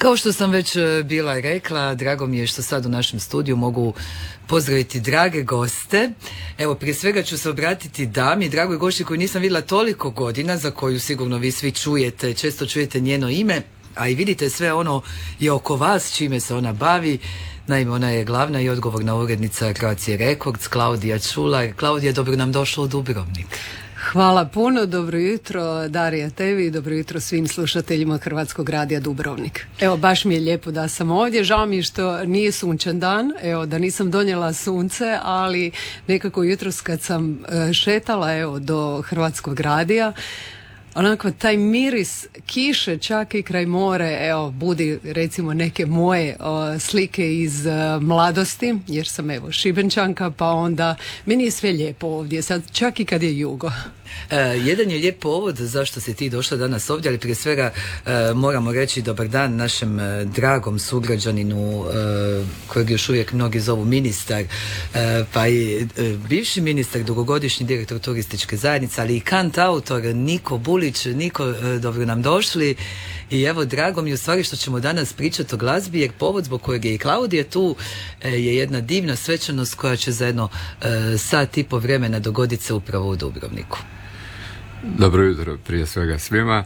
Kao što sam već bila rekla, drago mi je što sad u našem studiju mogu pozdraviti drage goste. Evo, prije svega ću se obratiti dami, dragoj gošći koju nisam vidjela toliko godina, za koju sigurno vi svi čujete, često čujete njeno ime, a i vidite sve ono je oko vas, čime se ona bavi. Naime, ona je glavna i odgovorna urednica Croatia Records, Klaudija Čular. Klaudija, dobro nam došla u Dubrovnik. Hvala puno, dobro jutro Darija tebi i dobro jutro svim slušateljima Hrvatskog radija Dubrovnik. Evo, baš mi je lijepo da sam ovdje, žao mi je što nije sunčan dan, evo, da nisam donijela sunce, ali nekako jutros kad sam šetala do Hrvatskog radija, onako taj miris kiše čak i kraj more, evo, budi recimo neke moje slike iz mladosti, jer sam Šibenčanka, pa onda meni je sve lijepo ovdje, sad čak i kad je jugo. Jedan je lijep povod zašto si ti došla danas ovdje, ali prije svega moramo reći dobar dan našem dragom sugrađaninu kojeg još uvijek mnogi zovu ministar, pa i bivši ministar, dugogodišnji direktor turističke zajednice, ali i kantautor Niko Bulić. Niko, dobro nam došli. I evo, drago mi je u stvari što ćemo danas pričati o glazbi, jer povod zbog kojeg je i Klaudija tu je jedna divna svečanost koja će za jedno sat i po vremena dogoditi se upravo u Dubrovniku. Dobro jutro prije svega svima.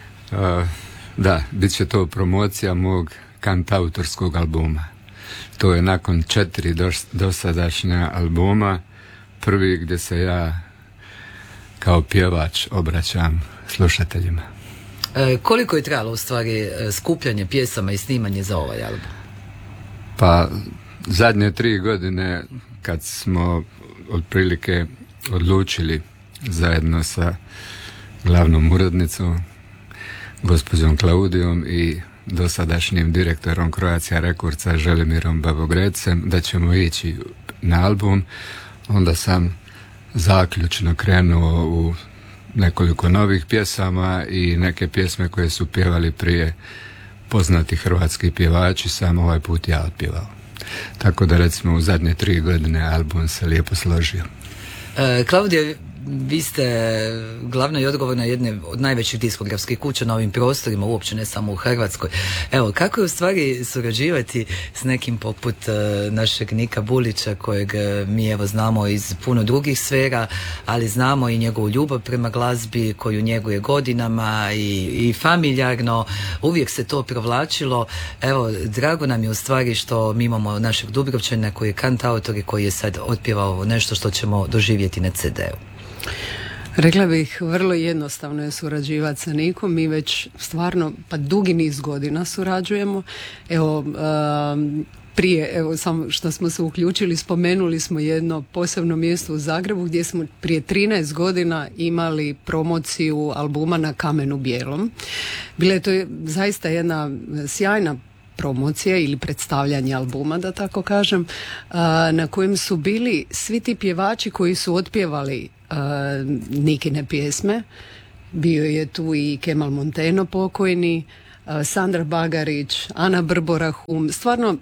Da, bit će to promocija mog kantautorskog albuma. To je nakon 4 dosadašnja albuma prvi gdje se ja kao pjevač obraćam slušateljima. Koliko je trajalo u stvari skupljanje pjesama i snimanje za ovaj album? Pa zadnje 3 godine kad smo otprilike odlučili zajedno sa glavnom urednicom gospođom Klaudijom i dosadašnjim direktorom Croatia Recordsa Želimirom Babogrecem da ćemo ići na album, onda sam zaključno krenuo u nekoliko novih pjesama i neke pjesme koje su pjevali prije poznati hrvatski pjevači sam ovaj put ja otpjevao. Tako da recimo u zadnje 3 godine album se lijepo složio. Klaudija, vi ste glavna i odgovorna jedne od najvećih diskografskih kuća na ovim prostorima, uopće ne samo u Hrvatskoj. Evo, kako je u stvari surađivati s nekim poput našeg Nika Bulića, kojeg mi evo znamo iz puno drugih sfera, ali znamo i njegovu ljubav prema glazbi koju njeguje godinama i familjarno, uvijek se to provlačilo. Evo, drago nam je u stvari što mi imamo našeg Dubrovčana koji je kantautor i koji je sad otpjevao nešto što ćemo doživjeti na CD-u. Rekla bih, vrlo jednostavno je surađivati sa Nikom, mi već stvarno pa dugi niz godina surađujemo. Evo, prije, evo samo što smo se uključili, spomenuli smo jedno posebno mjesto u Zagrebu gdje smo prije 13 godina imali promociju albuma Na kamenu bijelom. Bila je to zaista jedna sjajna promocija ili predstavljanje albuma, da tako kažem, na kojem su bili svi ti pjevači koji su otpjevali Nikine pjesme. Bio je tu i Kemal Monteno pokojni, Sandra Bagarić, Ana Brborahum, stvarno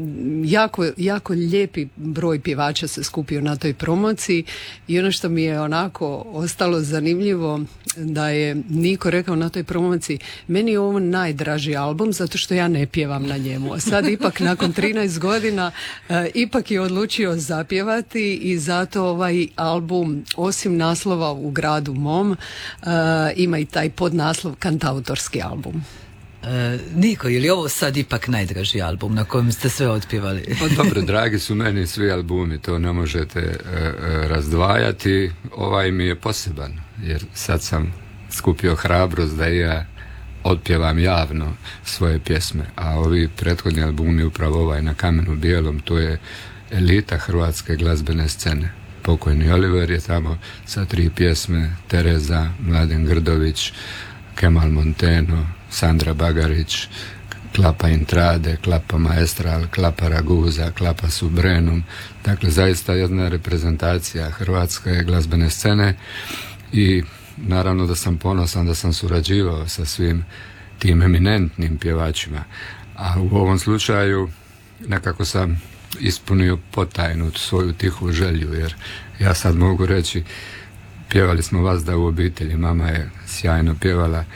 jako lijepi broj pjevača se skupio na toj promociji i ono što mi je onako ostalo zanimljivo da je Niko rekao na toj promociji, meni je ovo najdraži album zato što ja ne pjevam na njemu, a sad ipak nakon 13 godina ipak je odlučio zapjevati i zato ovaj album osim naslova U gradu mom ima i taj podnaslov kantautorski album. Niko, je li ovo sad ipak najdraži album na kojem ste sve otpjevali? Pa dobro, dragi su meni svi albumi, to ne možete razdvajati. Ovaj mi je poseban, jer sad sam skupio hrabrost da ja otpjevam javno svoje pjesme, a ovi prethodni albumi, upravo ovaj Na kamenu bijelom, to je elita hrvatske glazbene scene. Pokojni Oliver je tamo sa 3 pjesme, Tereza, Mladen Grdović, Kemal Monteno, Sandra Bagarić, Klapa Intrade, Klapa Maestral, Klapa Raguza, Klapa Subrenum. Dakle, zaista jedna reprezentacija hrvatske glazbene scene i naravno da sam ponosan da sam surađivao sa svim tim eminentnim pjevačima. A u ovom slučaju nekako sam ispunio potajnu svoju tihu želju, jer ja sad mogu reći, pjevali smo Vazda u obitelji, mama je sjajno pjevala,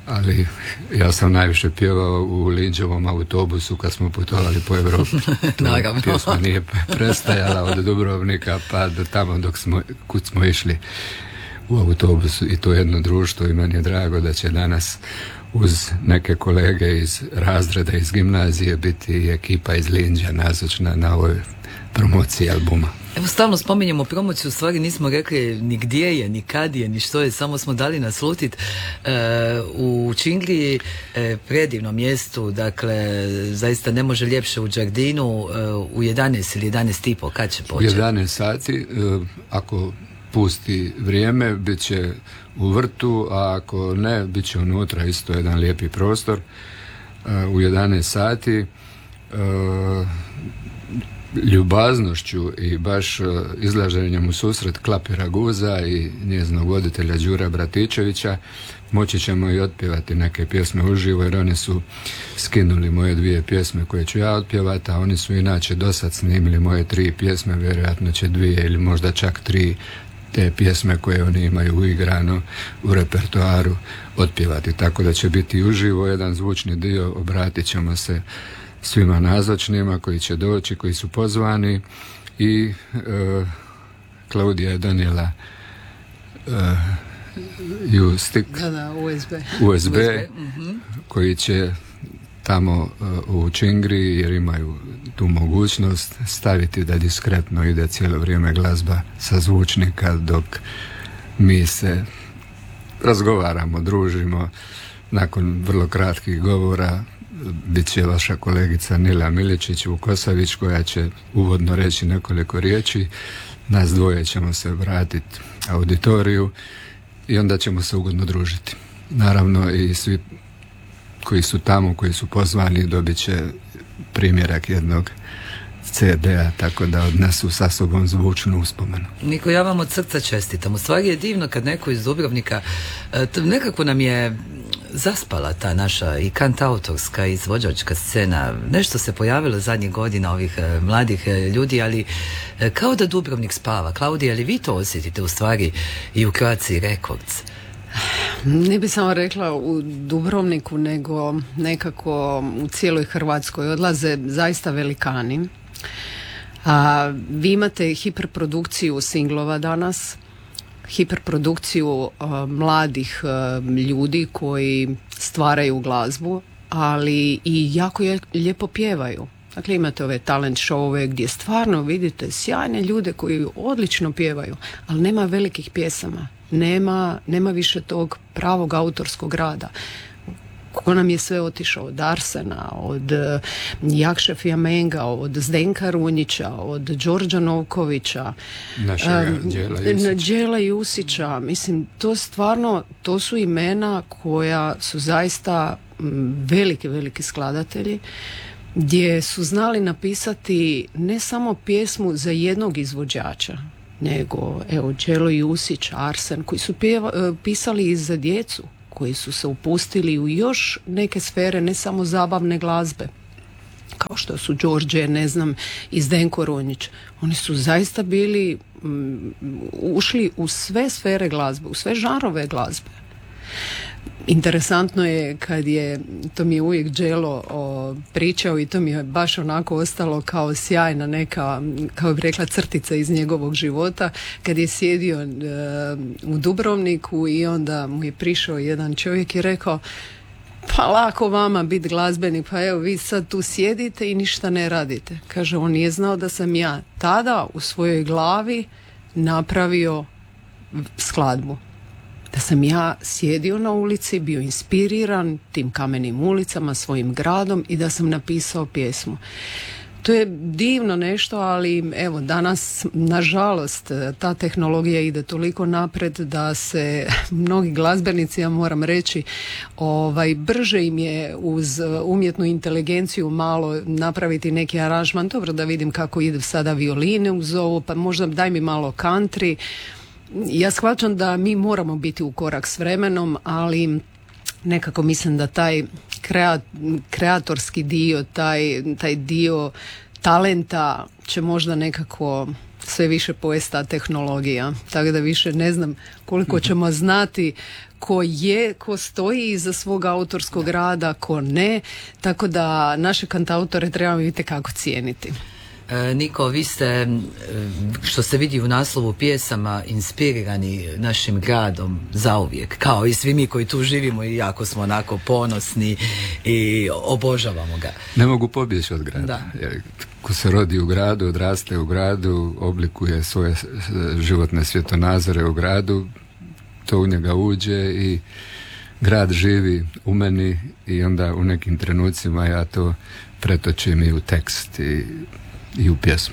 ali ja sam najviše pjevao u Linđevom autobusu kad smo putovali po Europi. Naravno. Pjesma nije prestajala od Dubrovnika pa do tamo kud smo išli u autobusu, i to jedno društvo, i meni je drago da će danas uz neke kolege iz razreda iz gimnazije biti i ekipa iz Linđa nazočna na ovoj promociji albuma. Evo, stalno spominjemo promociju, u stvari nismo rekli ni gdje je, ni kad je, ni što je, samo smo dali naslutit u Čingliji, predivnom mjestu, dakle, zaista ne može ljepše u Đardinu, u 11 ili 11:30, kad će početi? U 11 sati, ako pusti vrijeme, bit će u vrtu, a ako ne, bit će unutra isto jedan lijepi prostor. U 11 sati ljubaznošću i baš izlaženjem u susret Klapi Raguza i njezinog voditelja Đura Bratičevića moći ćemo i otpjevati neke pjesme uživo, jer oni su skinuli moje 2 pjesme koje ću ja otpjevati, a oni su inače dosad snimili moje 3 pjesme, vjerojatno će 2 ili možda čak 3 te pjesme koje oni imaju uigrano u repertoaru otpjevati, tako da će biti uživo jedan zvučni dio. Obratit ćemo se svima nazočnima koji će doći, koji su pozvani, i Klaudija je donijela USB koji će tamo u Čingri, jer imaju tu mogućnost, staviti da diskretno ide cijelo vrijeme glazba sa zvučnika dok mi se razgovaramo, družimo. Nakon vrlo kratkih govora bit će vaša kolegica Nila Miličić Vukosavić koja će uvodno reći nekoliko riječi. Nas dvoje ćemo se vratiti auditoriju i onda ćemo se ugodno družiti. Naravno i svi koji su tamo, koji su pozvani, dobit će primjerak jednog CD-a, tako da odnesu sa sobom zvučnu uspomenu. Niko, ja vam od srca čestitam. U stvari je divno kad neko iz Dubrovnika, nekako nam je zaspala ta naša i kantautorska i izvođačka scena. Nešto se pojavilo zadnjih godina ovih mladih ljudi, ali kao da Dubrovnik spava. Klaudija, ali vi to osjetite u stvari i u Croatia Records? Ne bi samo rekla u Dubrovniku, nego nekako u cijeloj Hrvatskoj odlaze zaista velikani. Vi imate hiperprodukciju singlova danas, hiperprodukciju mladih ljudi koji stvaraju glazbu, ali i jako lijepo pjevaju. Dakle, imate ove talent showove gdje stvarno vidite sjajne ljude koji odlično pjevaju, ali nema velikih pjesama. Nema više tog pravog autorskog rada. Ko nam je sve otišao? Od Arsena, od Jakše Fjamenga, od Zdenka Runjića, od Đorđa Novkovića, Đela Jusića. Mislim, to stvarno, to su imena koja su zaista veliki skladatelji, gdje su znali napisati ne samo pjesmu za jednog izvođača, nego evo Đelo Jusić, Arsen, koji su pisali i za djecu, koji su se upustili u još neke sfere, ne samo zabavne glazbe, kao što su Đorđe, ne znam, i Zdenko Runjić. Oni su zaista bili ušli u sve sfere glazbe, u sve žanrove glazbe. Interesantno je kad je, to mi je uvijek Đelo pričao i to mi je baš onako ostalo kao sjajna neka, kao bi rekla, crtica iz njegovog života, kad je sjedio u Dubrovniku i onda mu je prišao jedan čovjek i rekao: pa lako vama biti glazbenik, pa evo vi sad tu sjedite i ništa ne radite. Kaže, on nije znao da sam ja tada u svojoj glavi napravio skladbu. Da sam ja sjedio na ulici, bio inspiriran tim kamenim ulicama, svojim gradom, i da sam napisao pjesmu. To je divno nešto, ali evo danas, nažalost, ta tehnologija ide toliko napred da se mnogi glazbenici, ja moram reći, brže im je uz umjetnu inteligenciju malo napraviti neki aranžman. Dobro, da vidim kako ide sada violine uz ovo, pa možda daj mi malo country. Ja shvaćam da mi moramo biti u korak s vremenom, ali nekako mislim da taj kreatorski dio, taj dio talenta će možda nekako sve više pojesta tehnologija, tako da više ne znam koliko ćemo znati ko stoji iza svog autorskog rada, ko ne, tako da naše kantautore trebamo itekako cijeniti. Niko, vi ste, što se vidi u naslovu pjesama, inspirirani našim gradom zauvijek, kao i svi mi koji tu živimo i jako smo onako ponosni i obožavamo ga. Ne mogu pobjeći od grada. Da. Jer ko se rodi u gradu, odraste u gradu, oblikuje svoje životne svjetonazore u gradu, to u njega uđe i grad živi u meni i onda u nekim trenucima ja to pretočim i u tekst i u pjesmu.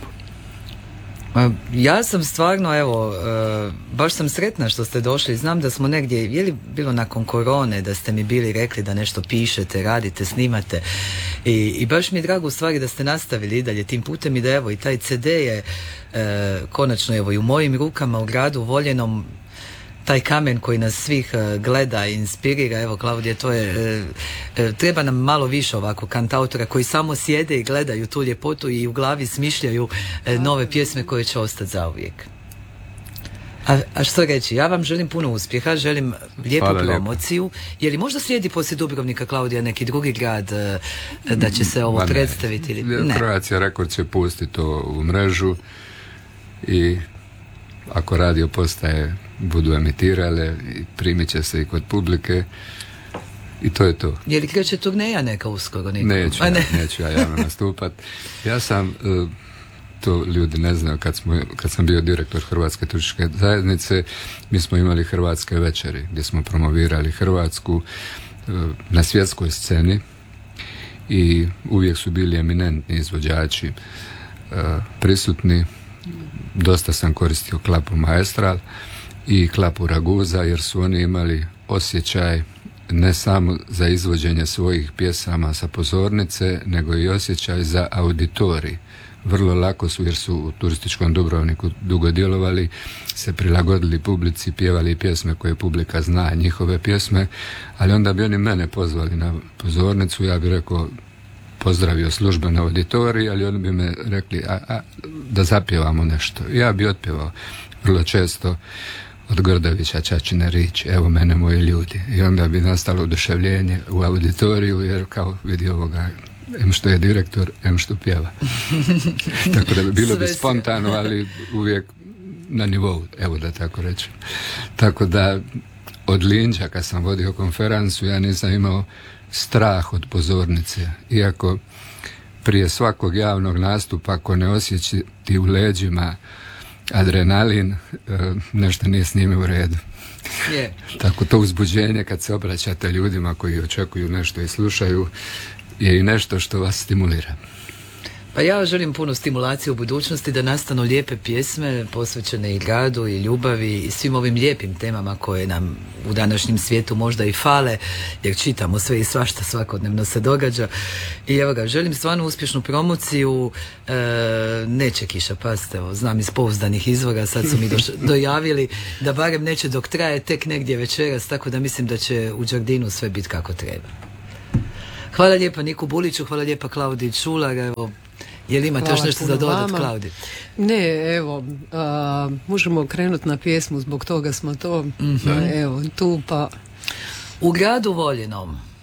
Ja sam stvarno, evo, baš sam sretna što ste došli. Znam da smo negdje, je li bilo nakon korone da ste mi bili rekli da nešto pišete, radite, snimate i baš mi je drago u stvari da ste nastavili i dalje tim putem i da evo i taj CD je konačno evo i u mojim rukama u gradu voljenom. Taj kamen koji nas svih gleda i inspirira, evo Klaudije, to je, treba nam malo više ovako kantautora koji samo sjede i gledaju tu ljepotu i u glavi smišljaju nove pjesme koje će ostati zauvijek. A što reći, ja vam želim puno uspjeha, želim lijepu promociju. Je li možda slijedi poslije Dubrovnika, Klaudija, neki drugi grad da će se ovo predstaviti? Ili? Ne. Croatia Record će pustiti to u mrežu i ako radio postaje budu emitirale i primit će se i kod publike i to je to. Je li kreće turneja neka uskoro? Neću ja javno nastupat. Ja sam, to ljudi ne znaju, kad sam bio direktor Hrvatske turističke zajednice, mi smo imali Hrvatske večeri gdje smo promovirali Hrvatsku na svjetskoj sceni i uvijek su bili eminentni izvođači prisutni. Dosta sam koristio klapu Maestral i klapu Raguza jer su oni imali osjećaj ne samo za izvođenje svojih pjesama sa pozornice, nego i osjećaj za auditorij. Vrlo lako su, jer su u turističkom Dubrovniku dugo djelovali, se prilagodili publici, pjevali pjesme koje publika zna, njihove pjesme, ali onda bi oni mene pozvali na pozornicu, ja bih rekao, pozdravio službeno auditorij, ali oni bi me rekli da zapjevamo nešto. Ja bi otpjevao vrlo često od Gordovića Čačine riječi, evo mene moji ljudi. I onda bi nastalo oduševljenje u auditoriju, jer kao vidi ovoga, em što je direktor, em što pjeva. Tako da bi bilo bi spontano, ali uvijek na nivou, evo da tako rečem. Tako da od Linđa, kad sam vodio konferenciju, ja nisam imao strah od pozornice, iako prije svakog javnog nastupa ako ne osjećati u leđima adrenalin, nešto nije s njime u redu. Yeah. Tako to uzbuđenje kad se obraćate ljudima koji očekuju nešto i slušaju je i nešto što vas stimulira. Pa ja želim puno stimulacije u budućnosti, da nastanu lijepe pjesme posvećene i gradu i ljubavi i svim ovim lijepim temama koje nam u današnjem svijetu možda i fale, jer čitamo sve i svašta svakodnevno se događa. I evo ga, želim stvarno uspješnu promociju. Neće kiša pasti, evo, znam iz pouzdanih izvora, sad su mi dojavili da barem neće dok traje, tek negdje večeras, tako da mislim da će u Đardinu sve biti kako treba. Hvala lijepa Niku Buliću, hvala lijepa Klaudiji Čular, evo. Je li imate još nešto za dodat, Klaudi? Ne, evo, možemo krenuti na pjesmu, zbog toga smo to, evo, tu pa... U gradu voljenom.